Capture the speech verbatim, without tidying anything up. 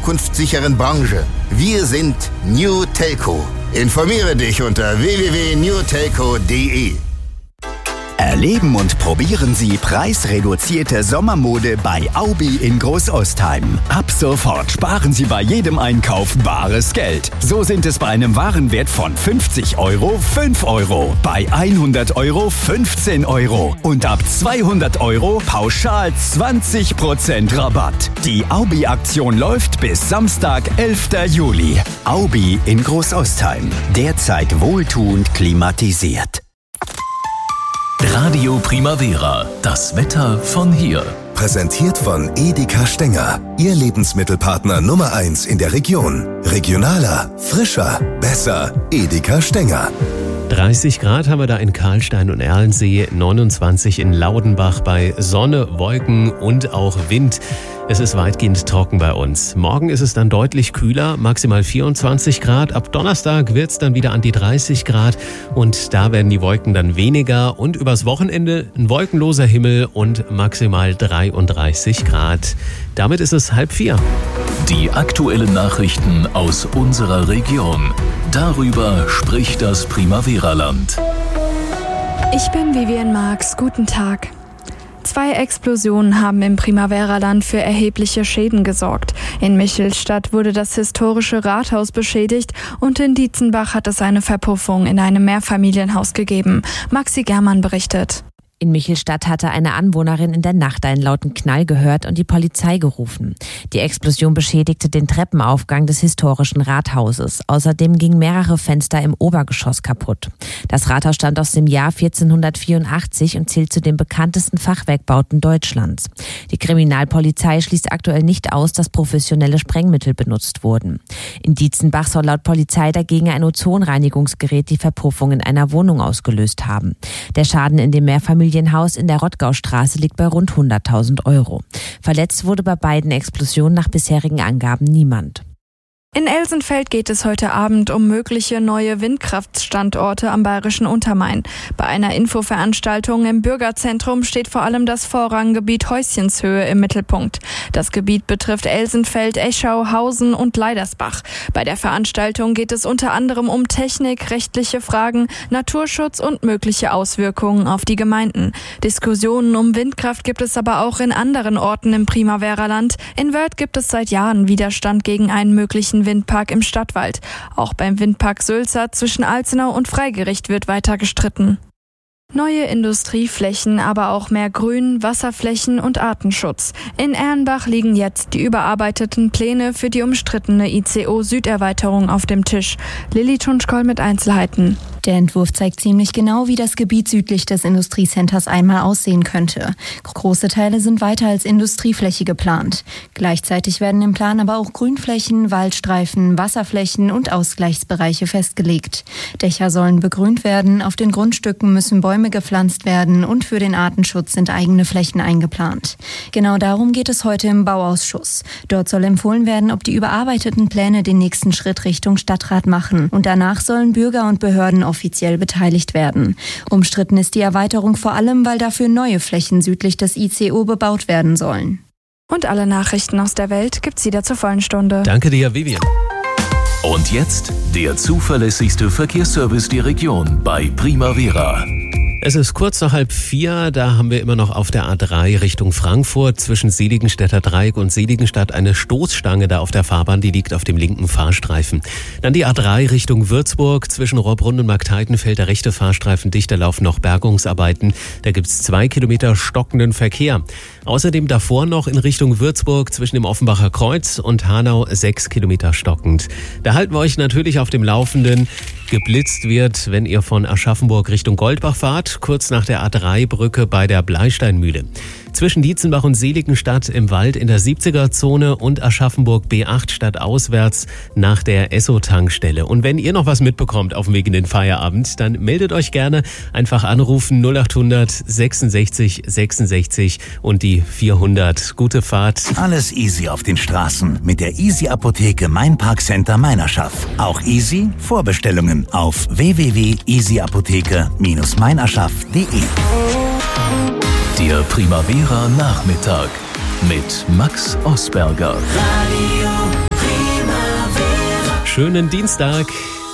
zukunftssicheren Branche. Wir sind New Telco. Informiere dich unter w w w punkt new telco punkt d e. Erleben und probieren Sie preisreduzierte Sommermode bei Aubi in Großostheim. Ab sofort sparen Sie bei jedem Einkauf bares Geld. So sind es bei einem Warenwert von fünfzig Euro fünf Euro, bei hundert Euro fünfzehn Euro und ab zweihundert Euro pauschal zwanzig Prozent Rabatt. Die Aubi-Aktion läuft bis Samstag, elfter Juli. Aubi in Großostheim. Derzeit wohltuend klimatisiert. Radio Primavera, das Wetter von hier. Präsentiert von Edeka Stenger, Ihr Lebensmittelpartner Nummer eins in der Region. Regionaler, frischer, besser. Edeka Stenger. dreißig Grad haben wir da in Karlstein und Erlensee, neunundzwanzig in Laudenbach bei Sonne, Wolken und auch Wind. Es ist weitgehend trocken bei uns. Morgen ist es dann deutlich kühler, maximal vierundzwanzig Grad. Ab Donnerstag wird es dann wieder an die dreißig Grad und da werden die Wolken dann weniger. Und übers Wochenende ein wolkenloser Himmel und maximal dreiunddreißig Grad. Damit ist es halb vier. Die aktuellen Nachrichten aus unserer Region. Darüber spricht das Primavera-Land. Ich bin Vivian Marx. Guten Tag. Zwei Explosionen haben im Primavera-Land für erhebliche Schäden gesorgt. In Michelstadt wurde das historische Rathaus beschädigt und in Dietzenbach hat es eine Verpuffung in einem Mehrfamilienhaus gegeben. Maxi Germann berichtet. In Michelstadt hatte eine Anwohnerin in der Nacht einen lauten Knall gehört und die Polizei gerufen. Die Explosion beschädigte den Treppenaufgang des historischen Rathauses. Außerdem gingen mehrere Fenster im Obergeschoss kaputt. Das Rathaus stammt aus dem Jahr vierzehnhundertvierundachtzig und zählt zu den bekanntesten Fachwerkbauten Deutschlands. Die Kriminalpolizei schließt aktuell nicht aus, dass professionelle Sprengmittel benutzt wurden. In Dietzenbach soll laut Polizei dagegen ein Ozonreinigungsgerät die Verpuffung in einer Wohnung ausgelöst haben. Der Schaden in dem Mehrfamilienhaus Haus in der Rottgaustraße liegt bei rund hunderttausend Euro. Verletzt wurde bei beiden Explosionen nach bisherigen Angaben niemand. In Elsenfeld geht es heute Abend um mögliche neue Windkraftstandorte am bayerischen Untermain. Bei einer Infoveranstaltung im Bürgerzentrum steht vor allem das Vorranggebiet Häuschenshöhe im Mittelpunkt. Das Gebiet betrifft Elsenfeld, Eschau, Hausen und Leidersbach. Bei der Veranstaltung geht es unter anderem um Technik, rechtliche Fragen, Naturschutz und mögliche Auswirkungen auf die Gemeinden. Diskussionen um Windkraft gibt es aber auch in anderen Orten im Primavera-Land. In Wörth gibt es seit Jahren Widerstand gegen einen möglichen Windpark im Stadtwald. Auch beim Windpark Sülzer zwischen Alzenau und Freigericht wird weiter gestritten. Neue Industrieflächen, aber auch mehr Grün, Wasserflächen und Artenschutz. In Erlenbach liegen jetzt die überarbeiteten Pläne für die umstrittene I C O-Süderweiterung auf dem Tisch. Lilly Tunschkoll mit Einzelheiten. Der Entwurf zeigt ziemlich genau, wie das Gebiet südlich des Industriecenters einmal aussehen könnte. Große Teile sind weiter als Industriefläche geplant. Gleichzeitig werden im Plan aber auch Grünflächen, Waldstreifen, Wasserflächen und Ausgleichsbereiche festgelegt. Dächer sollen begrünt werden, auf den Grundstücken müssen Bäume gepflanzt werden und für den Artenschutz sind eigene Flächen eingeplant. Genau darum geht es heute im Bauausschuss. Dort soll empfohlen werden, ob die überarbeiteten Pläne den nächsten Schritt Richtung Stadtrat machen. Und danach sollen Bürger und Behörden offiziell beteiligt werden. Umstritten ist die Erweiterung vor allem, weil dafür neue Flächen südlich des I C O bebaut werden sollen. Und alle Nachrichten aus der Welt gibt's wieder zur vollen Stunde. Danke dir, Vivian. Und jetzt der zuverlässigste Verkehrsservice der Region bei Primavera. Es ist kurz nach halb vier, da haben wir immer noch auf der A drei Richtung Frankfurt zwischen Seligenstädter Dreieck und Seligenstadt eine Stoßstange da auf der Fahrbahn, die liegt auf dem linken Fahrstreifen. Dann die A drei Richtung Würzburg zwischen Rohrbrunn und Markteitenfeld, der rechte Fahrstreifen dicht, da laufen noch Bergungsarbeiten. Da gibt's zwei Kilometer stockenden Verkehr. Außerdem davor noch in Richtung Würzburg zwischen dem Offenbacher Kreuz und Hanau sechs Kilometer stockend. Da halten wir euch natürlich auf dem Laufenden. Geblitzt wird, wenn ihr von Aschaffenburg Richtung Goldbach fahrt, kurz nach der A drei Brücke bei der Bleisteinmühle. Zwischen Dietzenbach und Seligenstadt im Wald in der siebziger-Zone und Aschaffenburg B acht stadtauswärts nach der Esso-Tankstelle. Und wenn ihr noch was mitbekommt auf dem Weg in den Feierabend, dann meldet euch gerne. Einfach anrufen null acht hundert sechsundsechzig sechsundsechzig und die vierhundert. Gute Fahrt. Alles easy auf den Straßen mit der Easy Apotheke Mein Parkcenter Meinerschaft. Auch easy Vorbestellungen auf w w w punkt easy apotheke Bindestrich meinerschaft punkt de. Der Primavera Nachmittag mit Max Osberger. Radio schönen Dienstag.